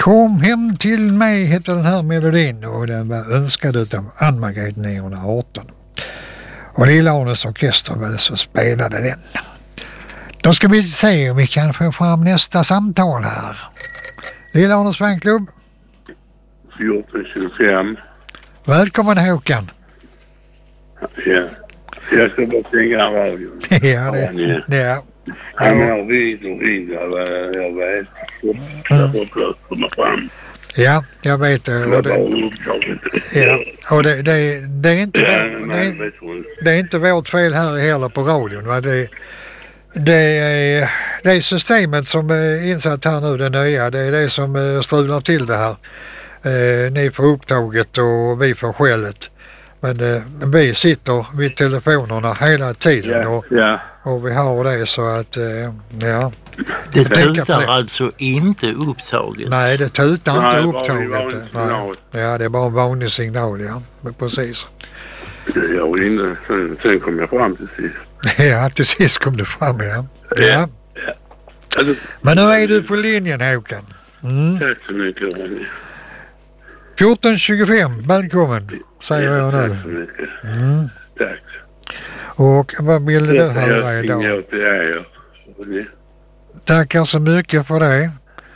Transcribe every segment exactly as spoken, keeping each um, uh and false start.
Kom hem till mig heter den här melodin och den var önskad av Ann-Margret niohundraarton. Och Lilla-Arnes orkester var det som spelade den. Då ska vi se om vi kan få fram nästa samtal här. Lilla-Arnes fanklubb. fjorton tjugofem. Välkommen Håkan. Ja. Jag ska bara stänga radion. Ja, det, ja. Han har vid och vid. Jag vet. Jag får plötsligt komma fram. Ja, jag vet det. Och det, ja, och det, det, det, är inte, det, det är inte vårt fel här heller på radion. Va? Det, det, är, det är systemet som är insatt här nu, det nya. Det är det som strular till det här. Eh, ni får upptaget och vi får skället. Men eh, vi sitter vid telefonerna hela tiden yeah, och, yeah. och vi har det så att, eh, ja. Det tutar alltså inte upptaget? Nej, det tutar Nej, inte upptaget. Nej. Ja, det är bara en vanlig signal, ja. Men precis. Jag var inne, sen, sen kom jag fram till sist. Ja, till sist kom du fram, ja. Ja. ja. Alltså, men nu är du på linjen, Håkan. Mm. Tack så mycket, Ronny. fjorton tjugofem, välkommen, säger ja, jag nu. Tack så mycket. Mm. Tack. Och vad vill du höra jag idag? Jag till er. Tackar så mycket för det.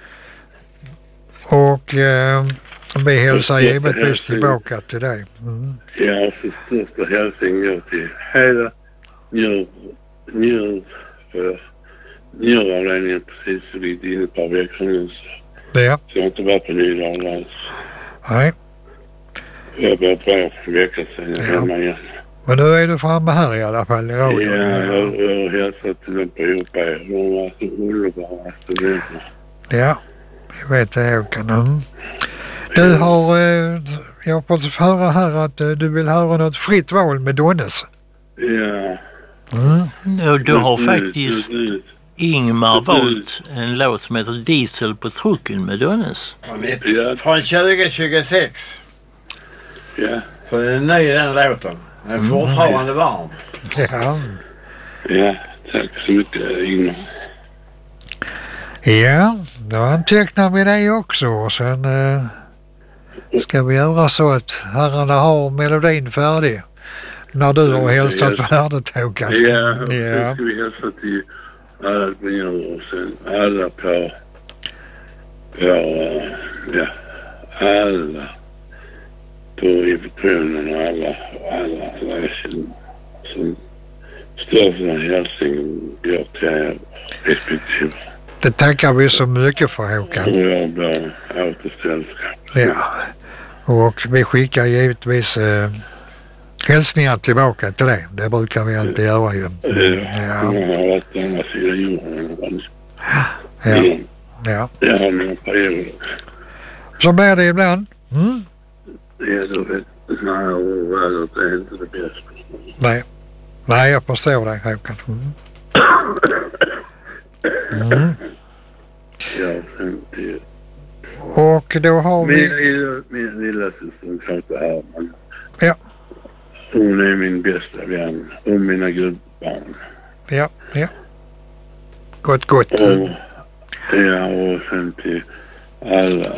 Och eh, vi hälsar givetvis tillbaka till dig. Mm. Ja, för största hälsning går till hela njur, njur, för njuravdelningen precis för lite inne ett par veckor nu. Ja. Så jag har inte varit på Nydal alls. Nej. Jag började på en för veckan sedan jag hemma igen. Men nu är du framme här i alla fall i radion. Ja, jag, jag har hälsat till dem på Europa. De var så underbara studenter. Ja, jag vet det Håkan. Mm. Du har, eh, jag har fått höra här att eh, du vill höra något fritt val med Donnes. Ja. Mm. Och du har faktiskt Ingmar valt en låt som heter Diesel på trucken med Donnes. Ja. Från tjugo tjugosex. Ja. Så det är ny den låten. Den är fortfarande varm. Ja. Ja, tack så mycket Ingmar. Ja, då antecknar vi det också och sen eh, ska vi göra så att herrarna har melodin färdig när du har hälsat färdigt Håkan. Ja, och ja. sen ska vi hälsa till alla människor och sen alla på, på ja, alla på infektionen och alla, alla, alla som, som största hälsning går till er respektive. Det tackar vi så mycket för Håkan. Och jag blir återställskap. Ja, och vi skickar givetvis eh, hälsningar tillbaka till dig. Det brukar vi alltid göra ju. Mm, ja. Jag har varit på andra sidan jorden. Ja. Mm. Ja. Jag har mina perioder. Så blir det ibland. Mm. Ja, du vet. Nej, vädret är inte det bästa. Nej. Nej, jag förstår dig Håkan. Mm. Mm. Ja, femtio. Och då har vi... Min lilla, min lilla syster kan inte här. Men ja. Hon är min bästa vän. Och mina gubbbarn. Ja, ja. Gott, gott. Och, ja, och sen till alla...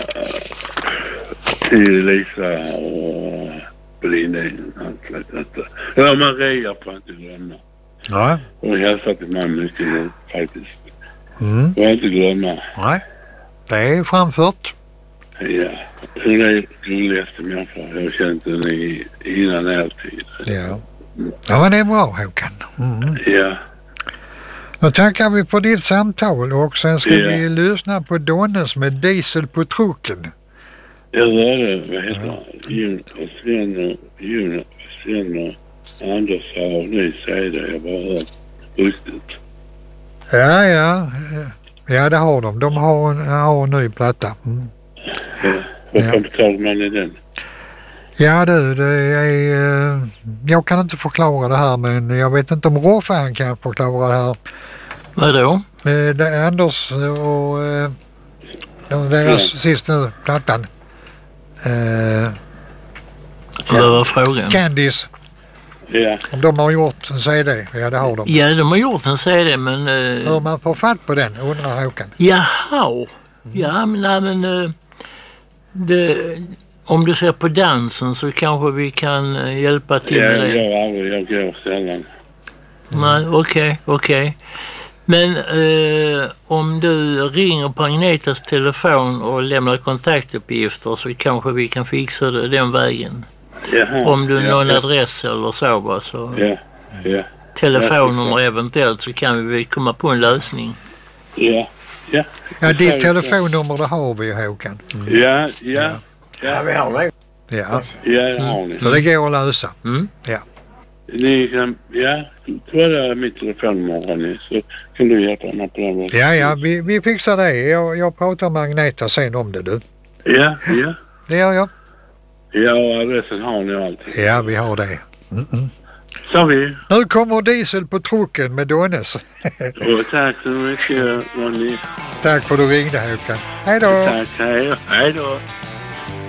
Till Lisa och Brindin. Allt detta. Ja, Maria får inte glömma. Ja. Hon hälsar till mig mycket nu, faktiskt. Mm. Får inte glömma. Nej, det är framfört. Ja, hon är gulligaste människa. Jag har känt henne i, innan närtid. Ja. Ja, men det är bra Håkan. Mm. Ja. Då tackar vi på ditt samtal och sen ska ja. vi lyssna på Donnes med Diesel på trucken. Jag hörde, vad heter han? Jon, Sven och Jon, Sven och Anders har ny C D. Jag bara hört riktigt. Ja, ja. Ja, det har de. De har en, har en ny platta. Mm. Ja. Vad ja. betalar man i den? Ja du, det är... Jag kan inte förklara det här, men jag vet inte om Råfan kan förklara det här. Vadå? Det är Anders och deras ja. sista plattan. Uh, Vad var frågan? Candice. Ja. De har gjort en C D. Ja, det har de. Ja, de har gjort en C D, men... Uh... Hur man får fatt på den, undrar Håkan. Jaha. Mm. Ja, men, nej, men uh, Det, om du ser på dansen så kanske vi kan eh, hjälpa till med Jag det. gör aldrig, jag går sällan. Nej, okej, okej. Men eh, om du ringer på Agnetas telefon och lämnar kontaktuppgifter så kanske vi kan fixa det den vägen. Jaha, Om du ja, någon ja. adress eller så va, så Ja, ja. telefonnummer eventuellt så kan vi väl komma på en lösning. Ja, ja. Ja, ditt telefonnummer det har vi Håkan. Mm. Ja, ja. Ja, vi har det. Ja, Ja, det har ni. så det går att lösa. Mm. Ja. Ni kan, ja, kolla mitt telefonnummer ni, så kan du hjälpa mig på den vägen. Ja, ja, vi, vi fixar det. Jag, jag pratar med Agneta sen om det du. Ja, ja. Det gör jag. Ja, och adressen har ni alltid. Ja, vi har det. Mm-mm. Så vi. Nu kommer diesel på trucken med Donnes. Och tack så mycket, Ronny. Tack för att du ringde Håkan. Hej då! Tack, hej. Hej då.